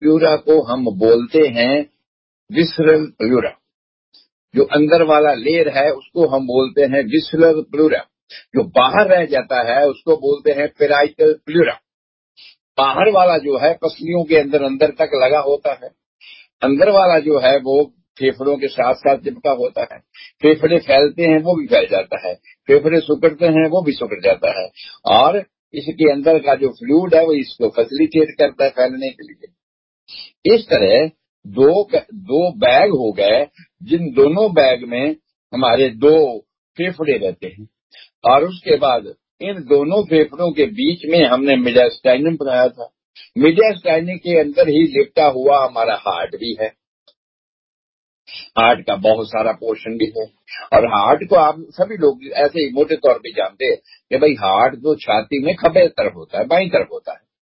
Pleura को हम बोलते हैं विसरल प्लूरा। जो अंदर वाला लेयर है उसको हम बोलते हैं विसरल प्लूरा। जो बाहर रह जाता है उसको बोलते हैं पेराइटल प्लूरा। बाहर वाला जो है पसलियों के अंदर तक लगा होता है, अंदर वाला जो है वो फेफड़ों के साथ साथ चिपका होता है। फेफड़े फैलते हैं वो भी फैल जाता है, फेफड़े सिकुड़ते हैं वो भी सिकुड़ जाता है, और इसके अंदर का जो फ्लूइड है वो इसको फैसिलिटेट करता है फैलने के लिए। इस तरह दो बैग हो गए, जिन दोनों बैग में हमारे दो फेफड़े रहते हैं, और उसके बाद इन दोनों फेफड़ों के बीच में हमने मीडियास्टाइनम बनाया था। मीडियास्टाइनम के अंदर ही लिपटा हुआ हमारा हार्ट भी है। हार्ट का बहुत सारा पोर्शन भी है, और हार्ट को आप सभी लोग ऐसे ही मोटे तौर पे जानते हैं कि भाई हार्ट तो छाती में खब्बे तरफ होता है, बाईं तरफ होता है।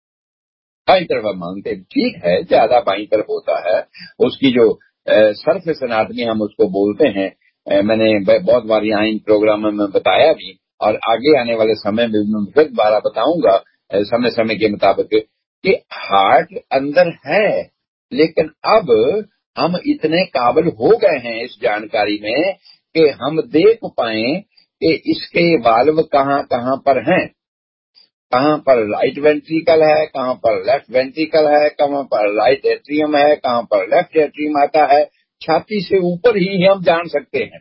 बाईं तरफ हम मानते हैं, ठीक है, ज्यादा बाईं तरफ होता है। उसकी जो सरफेस एनाटमी हम उसको बोलते हैं, मैंने बहुत बार यहाँ इन प्रोग्रामों में बताया भी, और आगे आने वाले समय में मैं फिर दोबारा बताऊंगा समय समय के मुताबिक कि हार्ट अंदर है। लेकिन अब हम इतने काबिल हो गए हैं इस जानकारी में कि हम देख पाए कि इसके वाल्व कहाँ कहाँ पर हैं, कहाँ पर राइट वेंट्रिकल है, कहाँ पर लेफ्ट वेंट्रिकल है, कहाँ पर राइट एट्रियम है, कहाँ पर लेफ्ट एट्रियम आता है। छाती से ऊपर ही हम जान सकते हैं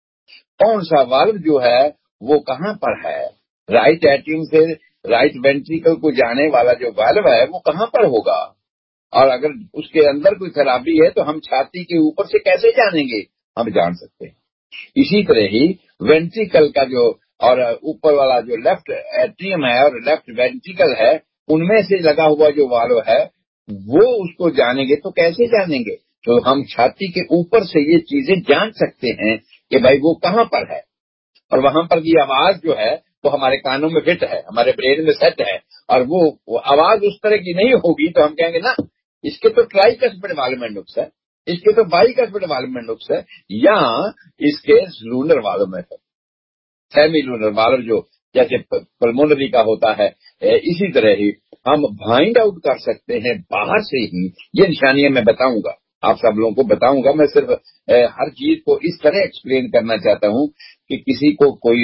कौन सा वाल्व जो है वो कहाँ पर है। राइट एट्रियम से राइट वेंट्रिकल को जाने वाला जो वाल्व है वो कहाँ पर होगा, और अगर उसके अंदर कोई खराबी है तो हम छाती के ऊपर से कैसे जानेंगे, हम जान सकते हैं। इसी तरह ही वेंट्रिकल का जो और ऊपर वाला जो लेफ्ट एट्रियम है और लेफ्ट वेंट्रिकल है, उनमें से लगा हुआ जो वाल्व है वो उसको जानेंगे तो कैसे जानेंगे। तो हम छाती के ऊपर से ये चीजें जान सकते हैं कि भाई वो कहाँ पर है, और वहां पर की आवाज जो है वो हमारे कानों में फिट है, हमारे ब्रेन में सेट है, और वो आवाज उस तरह की नहीं होगी तो हम कहेंगे ना इसके तो ट्राइकस्पिड वाल्व में नुक्स है, इसके तो बाइकस्पिड वाल्व में नुक्स है, या इसके लूनर वाल्व में है, सेमी लूनर वाल्व जो जैसे पल्मोनरी का होता है। इसी तरह ही हम फाइंड आउट कर सकते हैं बाहर से ही। ये निशानियां मैं बताऊंगा, आप सब लोगों को बताऊंगा। मैं सिर्फ हर चीज को इस तरह एक्सप्लेन करना चाहता हूं कि किसी को कोई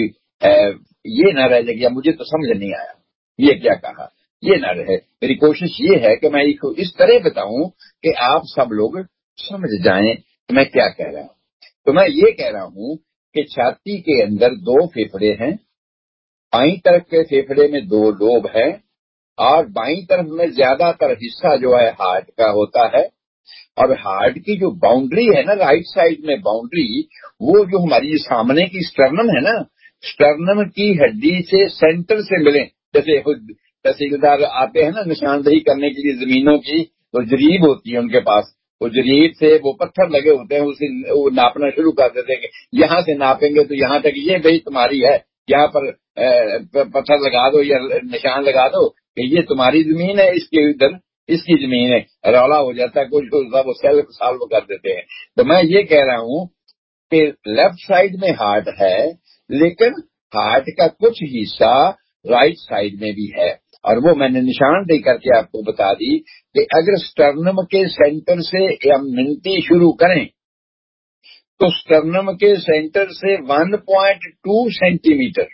ये ना रह जाए मुझे तो समझ नहीं आया ये क्या कहा, ये ना रहे। मेरी कोशिश ये है कि मैं इसको इस तरह बताऊं कि आप सब लोग समझ जाएं कि मैं क्या कह रहा हूं। तो मैं ये कह रहा हूं कि छाती के अंदर दो फेफड़े हैं, बाईं तरफ के फेफड़े में दो लोब है, और बाईं तरफ में ज्यादातर हिस्सा जो है हार्ट का होता है, और हार्ट की जो बाउंड्री है ना राइट साइड में बाउंड्री, वो जो हमारी सामने की स्टर्नम है ना, स्टर्नम की हड्डी से सेंटर से मिले। जैसे तहसीलदार आते हैं ना निशानदेही करने के लिए जमीनों की, तो जरीब होती है उनके पास, वो जरीब से वो पत्थर लगे होते हैं, उसे वो नापना शुरू कर देते हैं कि यहाँ से नापेंगे तो यहाँ तक ये भाई तुम्हारी है, यहाँ पर पत्थर लगा दो या निशान लगा दो कि ये तुम्हारी जमीन है, इसके इधर इसकी जमीन है। रौला हो जाता है, कुछ होता है, वो सेल्फ सॉल्व कर देते हैं। तो मैं ये कह रहा हूं कि लेफ्ट साइड में हार्ट है, लेकिन हार्ट का कुछ हिस्सा राइट साइड में भी है, और वो मैंने निशान दे करके आपको बता दी कि अगर स्टर्नम के सेंटर से हम मिनटी शुरू करें तो स्टर्नम के सेंटर से 1.2 सेंटीमीटर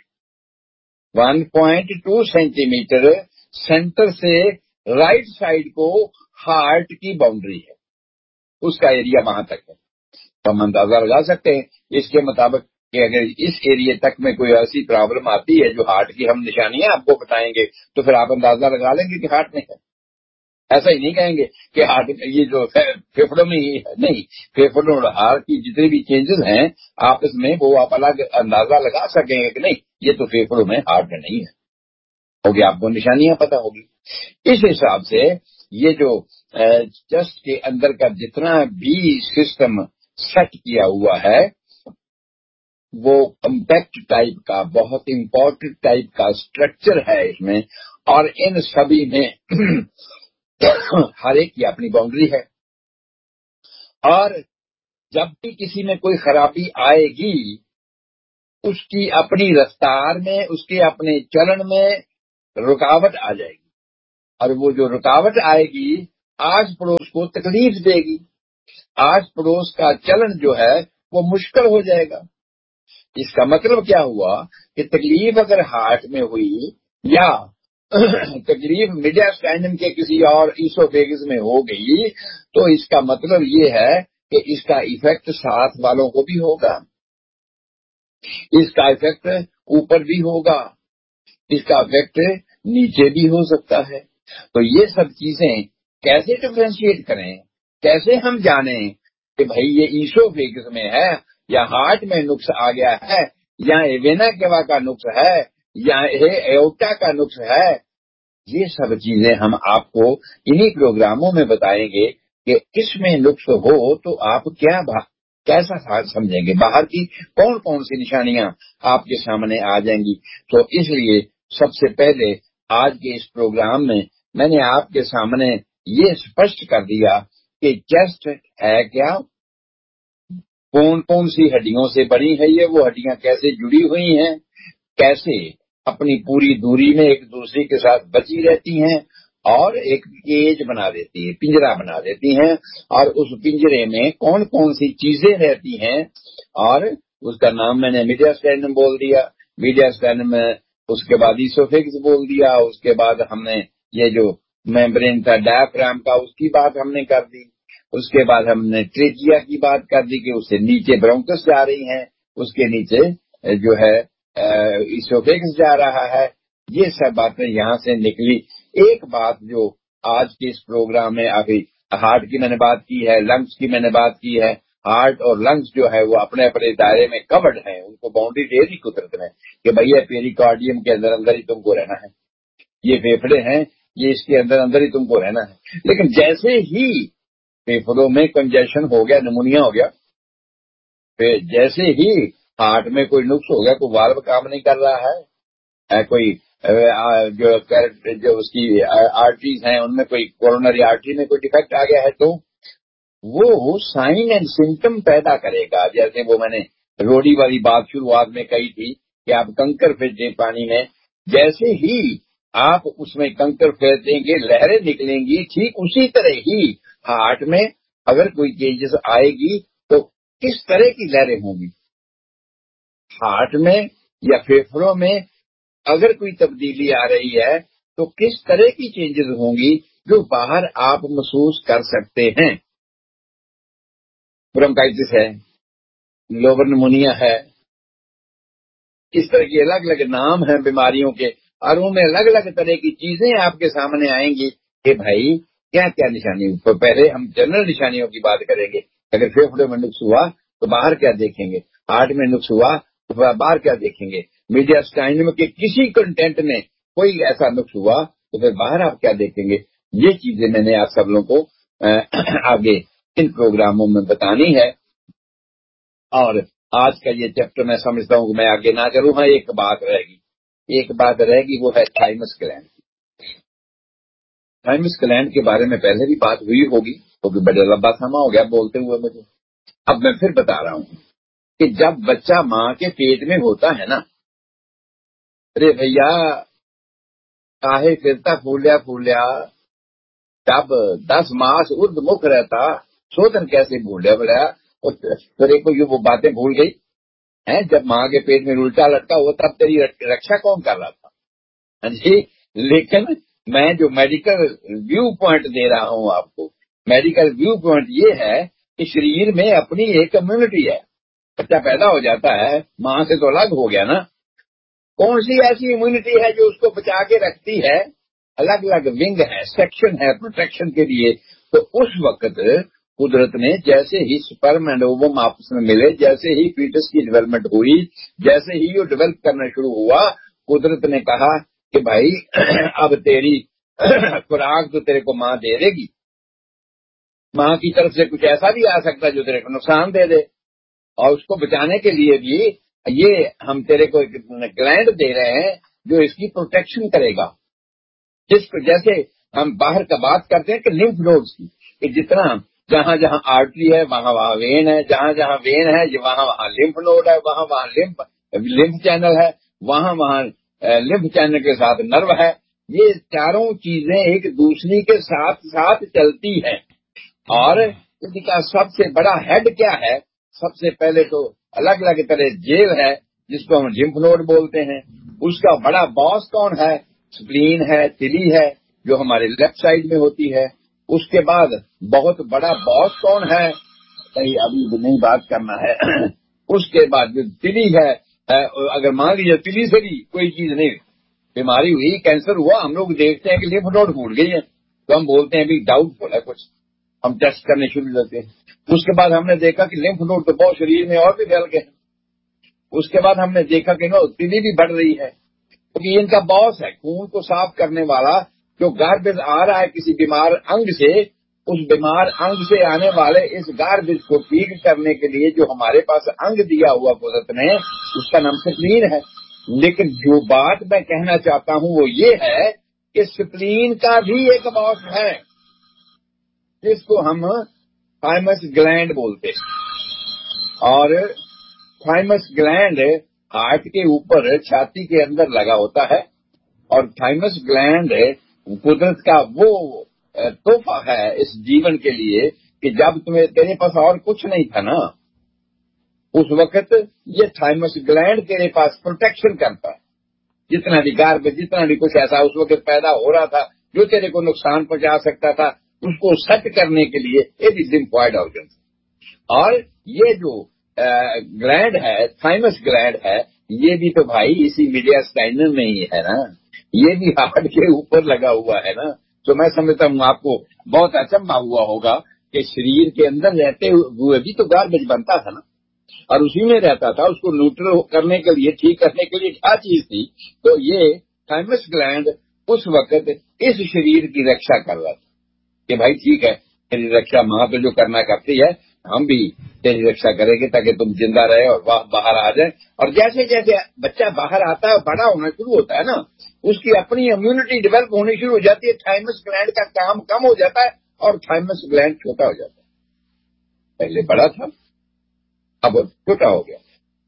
1.2 सेंटीमीटर सेंटर से राइट साइड को हार्ट की बाउंड्री है, उसका एरिया वहां तक है। तो हम अंदाजा लगा सकते हैं इसके मुताबिक कि अगर इस एरिया तक में कोई ऐसी प्रॉब्लम आती है जो हार्ट की हम निशानियां आपको बताएंगे तो फिर आप अंदाजा लगा लेंगे कि हार्ट में है। ऐसा ही नहीं कहेंगे कि हार्ट ये जो फेफड़ों में ही है, नहीं, फेफड़ों और हार्ट की जितने भी चेंजेस हैं आपस में वो आप अलग अंदाजा लगा सकेंगे कि नहीं ये तो फेफड़ों में हार्ट में नहीं है, होगी, आपको निशानियां पता होगी। इस हिसाब से ये जो चेस्ट के अंदर का जितना भी सिस्टम सेट किया हुआ है वो कम्पैक्ट टाइप का बहुत इंपॉर्टेंट टाइप का स्ट्रक्चर है इसमें, और इन सभी में हर एक की अपनी बाउंड्री है, और जब भी किसी में कोई खराबी आएगी उसकी अपनी रफ्तार में, उसके अपने चलन में रुकावट आ जाएगी, और वो जो रुकावट आएगी آس پڑوس کو تکلیف دے گی، آس پڑوس کا چلن جو ہے وہ مشکل ہو جائے گا۔ اس کا مطلب کیا ہوا کہ تکلیف اگر ہارٹ میں ہوئی یا تکلیف میڈیا اسٹینڈم کے کسی اور ایسوفیگس میں ہو گئی، تو اس کا مطلب یہ ہے کہ اس کا ایفیکٹ ساتھ والوں کو بھی ہوگا، اس کا ایفیکٹ اوپر بھی ہوگا، اس کا ایفیکٹ نیچے بھی ہو سکتا ہے۔ تو یہ سب چیزیں کیسے ڈفرینشیٹ کریں، کیسے ہم جانیں کہ بھائی یہ ایسوفیگس میں ہے یا ہارٹ میں نقص آ گیا ہے یا وینا کیوا کا نقص ہے یا ایورٹا کا نقص ہے۔ یہ سب چیزیں ہم آپ کو انہی پروگراموں میں بتائیں گے کہ اس میں نقص ہو تو آپ کیسا سمجھیں گے، باہر کی کون کون سی نشانیاں آپ کے سامنے آ جائیں گی۔ تو اس لیے سب سے پہلے آج کے اس پروگرام میں نے آپ کے سامنے یہ اسپشٹ کر دیا کہ چیسٹ ہے کیا، کون کون سی ہڈیوں سے بنی ہے یہ، وہ ہڈیاں کیسے جڑی ہوئی ہیں، کیسے اپنی پوری دوری میں ایک دوسرے کے ساتھ بچی رہتی ہیں اور ایک کیج بنا دیتی ہے، پنجرا بنا دیتی ہیں، اور اس پنجرے میں کون کون سی چیزیں رہتی ہیں، اور اس کا نام میں نے میڈیا اسٹینڈم بول دیا، میڈیا اسٹینڈم میں اس کے بعد ایسوفیگس بول دیا، اس کے بعد ہم نے یہ جو میمبرین تھا ڈایافرام کا اس کی بات ہم نے کر دی، اس کے بعد ہم نے ٹریکیا کی بات کر دی کہ اس سے نیچے برونکس جا رہی ہیں، اس کے نیچے جو ہے ایسوفیگس جا رہا ہے۔ یہ سب باتیں یہاں سے نکلی۔ ایک بات جو آج کے اس پروگرام میں ابھی ہارٹ کی میں نے بات کی ہے، لنگس کی میں نے بات کی ہے۔ ہارٹ اور لنگس جو ہے وہ اپنے اپنے دائرے میں کورڈ ہیں، ان کو باؤنڈری دے دی قدرت نے کہ بھیا پیریکارڈیم کے اندر اندر ہی تم کو رہنا ہے، یہ پھیپھڑے ہیں یہ اس کے اندر اندر ہی تم کو رہنا ہے۔ لیکن جیسے ہی پھیپھڑوں میں کنجیشن ہو گیا، نمونیا ہو گیا، پھر جیسے ہی ہارٹ میں کوئی نقص ہو گیا، کوئی والو کام نہیں کر رہا ہے، کوئی جو اس کی آرٹریز ہیں ان میں کوئی کورونری آرٹری میں کوئی ڈیفیکٹ آ گیا ہے، تو وہ سائن اینڈ سمٹم پیدا کرے گا۔ جیسے وہ میں نے روڑی والی بات شروعات میں کہی تھی کہ آپ کنکر پھینچیں پانی میں، جیسے ہی آپ اس میں کنکر پھینچیں گے لہریں نکلیں گی، ٹھیک اسی طرح ہی ہارٹ میں اگر کوئی چینجز آئے گی تو کس طرح کی لہریں ہوں گی، ہارٹ میں یا پھیپھڑوں میں اگر کوئی تبدیلی آ رہی ہے تو کس طرح کی چینجز ہوں گی جو باہر آپ محسوس کر سکتے ہیں۔ برونکائٹس ہے، لوبر نمونیا ہے، اس طرح کے الگ الگ نام ہیں بیماریوں کے، اور ان میں الگ الگ طرح کی چیزیں آپ کے سامنے آئیں گی کہ بھائی کیا کیا نشانی۔ تو پہلے ہم جنرل نشانیوں کی بات کریں گے، اگر پھیپھڑے میں نقص ہوا تو باہر کیا دیکھیں گے، ہارٹ میں نقص ہوا تو باہر کیا دیکھیں گے، میڈیا اسٹینڈم کے کسی کنٹینٹ میں کوئی ایسا نقص ہوا تو پھر باہر آپ کیا دیکھیں گے۔ یہ چیزیں میں نے آپ سب لوگوں کو آگے ان پروگراموں میں بتانی ہے، اور آج کا یہ چیپٹر میں سمجھتا ہوں کہ میں آگے نہ کروں۔ ہاں ایک بات رہے گی، وہ ہے تھائمس گلینڈ۔ تھائمس گلینڈ کے بارے میں پہلے بھی بات ہوئی ہوگی، کیونکہ بڑا لمبا سما ہو گیا بولتے ہوئے مجھے۔ اب میں پھر بتا رہا ہوں کہ جب بچہ ماں کے پیٹ میں ہوتا ہے نا، ارے بھیا کاہے پھرتا پھولیا، جب 10 ماس ارد مکھ رہتا سوتن کیسے بھولیا بڑا، تیرے کو یہ وہ باتیں بھول گئی ہیں، جب ماں کے پیٹ میں الٹا لٹکا ہوا تب تیری رکشا کون کر رہا تھا؟ ہاں جی، لیکن میں جو میڈیکل ویو پوائنٹ دے رہا ہوں آپ کو، میڈیکل ویو پوائنٹ یہ ہے کہ شریر میں اپنی ایک امیونٹی ہے، بچہ پیدا ہو جاتا ہے ماں سے تو الگ ہو گیا نا، کون سی ایسی امیونٹی ہے جو اس کو بچا کے رکھتی ہے؟ الگ الگ ونگ ہے، سیکشن ہے پروٹیکشن کے لیے۔ تو اس وقت قدرت نے جیسے ہی سپرم اینڈ اووم آپس میں ملے، جیسے ہی فیٹس کی ڈیولپمنٹ ہوئی، جیسے ہی وہ ڈیولپ کرنا شروع ہوا، قدرت نے کہا کہ بھائی اب تیری خوراک تو تیرے کو ماں دے گی، ماں کی طرف سے کچھ ایسا بھی آ سکتا ہے جو تیرے کو نقصان دے دے، اور اس کو بچانے کے لیے بھی یہ ہم تیرے کو گلینڈ دے رہے ہیں جو اس کی پروٹیکشن کرے گا، جس کو جیسے ہم باہر کا بات کرتے ہیں کہ لمف نوڈز کی، کہ جتنا جہاں جہاں آرٹری ہے وہاں وہاں وین ہے، جہاں جہاں وین ہے وہاں وہاں لمف نوڈ ہے، وہاں وہاں لمف چینل ہے، وہاں وہاں لمف چینل کے ساتھ نرو ہے، یہ چاروں چیزیں ایک دوسری کے ساتھ ساتھ چلتی ہیں. اور ان کا سب سے بڑا ہیڈ کیا ہے؟ سب سے پہلے تو الگ الگ طرح جیل ہے جس کو ہم لمف نوڈ بولتے ہیں. اس کا بڑا باس کون ہے؟ سپلین ہے، تلی ہے جو ہمارے لیفٹ سائڈ میں ہوتی ہے. اس کے بعد بہت بڑا باس کون ہے؟ ابھی نہیں بات کرنا ہے. اس کے بعد جو تلی ہے، اگر مان لیجیے تلی سے بھی کوئی چیز نہیں، بیماری ہوئی، کینسر ہوا، ہم لوگ دیکھتے ہیں کہ لمف نوڈ پھوٹ گئی ہے تو ہم بولتے ہیں بھی ڈاؤٹ فل ہے کچھ، ہم ٹیسٹ کرنے شروع کرتے ہیں. اس کے بعد ہم نے دیکھا کہ لمف نوڈ تو بہت شریر میں اور بھی پھیل گئے. اس کے بعد ہم نے دیکھا کہ تلی بھی بڑھ رہی ہے کیونکہ ان کا باس ہے خون کو صاف کرنے والا. جو گاربیج آ رہا ہے کسی بیمار انگ سے، اس بیمار انگ سے آنے والے اس گاربیج کو ٹھیک کرنے کے لیے جو ہمارے پاس انگ دیا ہوا قدرت نے، اس کا نام سپلین ہے. لیکن جو بات میں کہنا چاہتا ہوں وہ یہ ہے کہ سپلین کا بھی ایک باس ہے جس کو ہم تھائمس گلینڈ بولتے ہیں. اور تھائمس گلینڈ ہارٹ کے اوپر چھاتی کے اندر لگا ہوتا ہے. اور تھائمس گلینڈ قدرت کا وہ تحفہ ہے اس جیون کے لیے کہ جب تیرے پاس اور کچھ نہیں تھا نا، اس وقت یہ تھائمس گلینڈ تیرے پاس پروٹیکشن کرتا ہے. جتنا بھی گاربیج، جتنا بھی کچھ ایسا اس وقت پیدا ہو رہا تھا جو تیرے کو نقصان پہنچا سکتا تھا، اس کو سیٹ کرنے کے لیے یہ بھی لمفوائڈ آرگن. اور یہ جو گلینڈ ہے، تھائمس گلینڈ ہے، یہ بھی تو بھائی اسی میڈیاسٹائنم میں ہی ہے نا، یہ بھی ہارٹ کے اوپر لگا ہوا ہے نا. تو میں سمجھتا ہوں آپ کو بہت اچنبھا ہوا ہوگا کہ شریر کے اندر رہتے ہوئے بھی تو گاربیج بنتا تھا نا، اور اسی میں رہتا تھا. اس کو نیوٹرل کرنے کے لیے، ٹھیک کرنے کے لیے کیا چیز تھی؟ تو یہ تھائمس گلینڈ اس وقت اس شریر کی رکشا کر رہا تھا کہ بھائی ٹھیک ہے، تیری رکشا ماں تو جو کرنا کرتی ہے، ہم بھی تیری رکشا کریں گے تاکہ تم زندہ رہے اور باہر آ جائے. اور جیسے جیسے بچہ باہر آتا ہے، بڑا ہونا شروع ہوتا ہے نا، اس کی اپنی امیونٹی ڈیولپ ہونی شروع ہو جاتی ہے. تھائمس گلینڈ کا کام کم ہو جاتا ہے اور تھائمس گلینڈ چھوٹا ہو جاتا ہے. پہلے بڑا تھا، اب چھوٹا ہو گیا.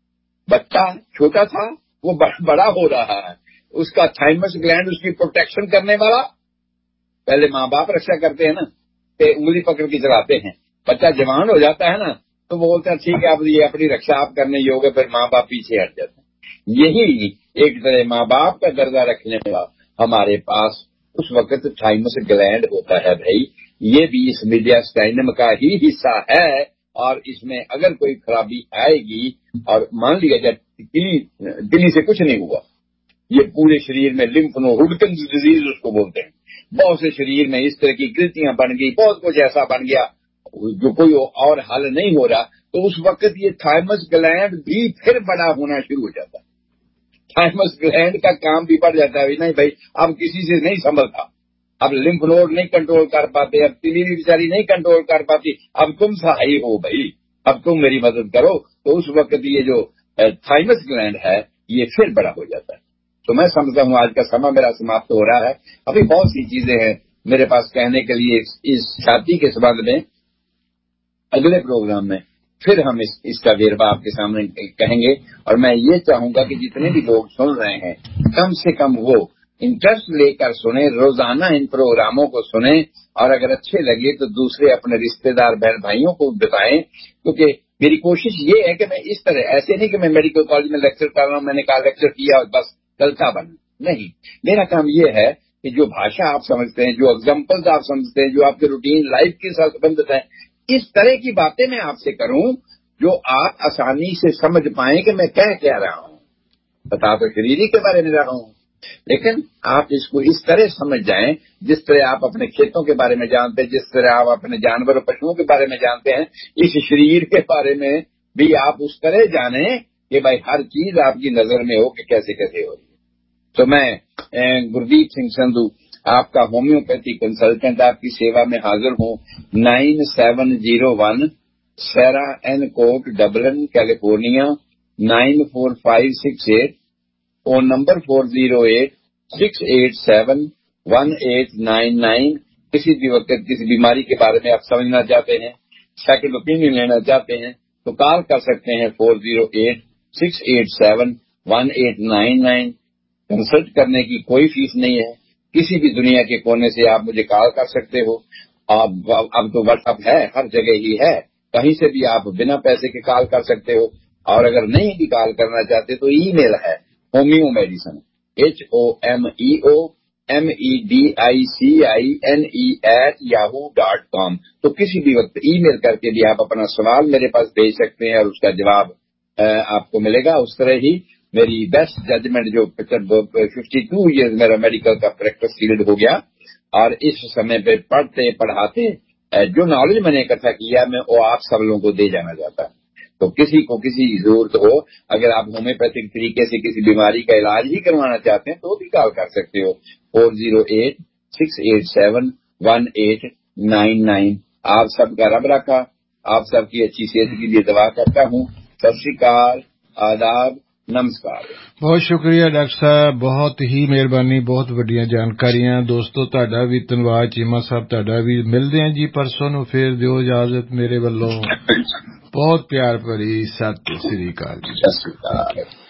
بچہ چھوٹا تھا، وہ بڑا ہو رہا ہے. اس کا تھائمس گلینڈ اس کی پروٹیکشن کرنے والا. پہلے ماں باپ رکشا کرتے ہیں نا، کہ انگلی پکڑ کے چلاتے ہیں. بچہ جوان ہو جاتا ہے نا تو وہ بولتے ہیں ٹھیک ہے اب یہ اپنی رکشا آپ کرنے ہی ہوگا، پھر ماں باپ پیچھے ہٹ جاتے ہیں. یہی ایک طرح ماں باپ کا درجہ رکھنے والا ہمارے پاس اس وقت تھائمس گلینڈ ہوتا ہے. بھائی یہ بھی اس میڈیاسٹائنم کا ہی حصہ ہے. اور اس میں اگر کوئی خرابی آئے گی، اور مان لیا جائے دلی سے کچھ نہیں ہوا، یہ پورے شریر میں لمف نوڈ ہڈکنز ڈیزیز اس کو بولتے ہیں، بہت سے شریر میں اس طرح کی گرتیاں بن گئی، بہت کچھ ایسا بن گیا جو کوئی اور حل نہیں ہو رہا، تو اس وقت یہ تھائمس گلینڈ بھی پھر بڑا ہونا شروع ہو جاتا ہے. تھائمس گلینڈ کا کام بھی بڑھ جاتا ہے. نہیں بھائی اب کسی سے نہیں سنبھلتا، اب لمف نوڈ نہیں کنٹرول کر پاتے، اب تلی بھی بیچاری نہیں کنٹرول کر پاتی، اب تم سہائی ہو بھائی، اب تم میری مدد کرو. تو اس وقت یہ جو تھائمس گلینڈ ہے یہ پھر بڑا ہو جاتا ہے. تو میں سمجھتا ہوں آج کا سما میرا سماپت ہو رہا ہے. ابھی بہت سی چیزیں ہیں میرے پاس کہنے کے لیے اس چھاتی کے سبند میں. اگلے پروگرام میں پھر ہم اس کا ویروا آپ کے سامنے کہیں گے. اور میں یہ چاہوں گا کہ جتنے بھی لوگ سن رہے ہیں کم سے کم وہ انٹرسٹ لے کر سنیں، روزانہ ان پروگراموں کو سنیں، اور اگر اچھے لگے تو دوسرے اپنے رشتہ دار بہن بھائیوں کو بتائیں. کیونکہ میری کوشش یہ ہے کہ میں اس طرح، ایسے نہیں کہ میں میڈیکل کالج میں لیکچر کر رہا ہوں، میں نے کہا لیکچر کیا اور بس چلتا بن نہیں. میرا کام یہ ہے کہ جو بھاشا آپ سمجھتے ہیں، جو ایگزامپلز آپ سمجھتے ہیں، جو آپ کے روٹین لائف کے ساتھ سبندت ہیں، اس طرح کی باتیں میں آپ سے کروں جو آپ آسانی سے سمجھ پائیں کہ میں کہہ رہا ہوں. بتا تو شریری کے بارے میں رہا ہوں، لیکن آپ اس کو اس طرح سمجھ جائیں جس طرح آپ اپنے کھیتوں کے بارے میں جانتے ہیں، جس طرح آپ اپنے جانور اور پشوؤں کے بارے میں جانتے ہیں، اس شریر کے بارے میں بھی آپ اس طرح جانیں کہ بھائی ہر چیز آپ کی نظر میں ہو کہ کیسے کیسے ہو رہی ہے. تو میں گردیپ سنگھ سندھو آپ کا ہومیوپیتھی کنسلٹنٹ آپ کی سیوا میں حاضر ہوں. 9701 سیرا این کوٹ ڈبلن کیلیفورنیا 94568. Phone number 408-687-1899. کسی بھی وقت کسی بیماری کے بارے میں آپ سمجھنا چاہتے ہیں، سیکنڈ اوپینین لینا چاہتے ہیں تو کال کر سکتے ہیں 408-687-1899. کنسلٹ کرنے کی کوئی فیس نہیں ہے. کسی بھی دنیا کے کونے سے آپ مجھے کال کر سکتے ہو. اب تو واٹس ایپ ہے، ہر جگہ ہی ہے، کہیں سے بھی آپ بنا پیسے کے کال کر سکتے ہو. اور اگر نہیں بھی کال کرنا چاہتے تو ای میل ہے ہومیو میڈیسن HOMEOMEDICINE@yahoo.com. تو کسی بھی وقت ای میل کر کے بھی آپ اپنا سوال میرے پاس بھیج سکتے ہیں اور اس کا جواب آپ کو ملے گا. اس طرح ہی میری بیسٹ ججمنٹ جو 52 ایئر میرا میڈیکل کا پریکٹس فیلڈ ہو گیا، اور اس سمے پہ پڑھتے پڑھاتے جو نالج میں نے اکٹھا کیا میں وہ آپ سب لوگوں کو دے جانا چاہتا ہوں. تو کسی کو کسی ضرورت ہو، اگر آپ ہومیوپیتھک طریقے سے کسی بیماری کا علاج ہی کروانا چاہتے ہیں تو بھی کال کر سکتے ہو 408-687-1899. آپ سب کا رب رکھا، آپ سب کی اچھی صحت کے لیے دعا کرتا ہوں. ست شری اکال، آداب، نمسکار. بہت شکریہ ڈاکٹر صاحب، بہت ہی مہربانی، بہت وڈیاں جانکاریاں. دوستو تہاڈا بھی دھنواد. چیمہ صاحب تہاڈا بھی. ملدے ہیں جی پرسوں نو، پھر دیو اجازت میرے والوں. بہت پیار بھری ست شری اکال. ست شری اکال.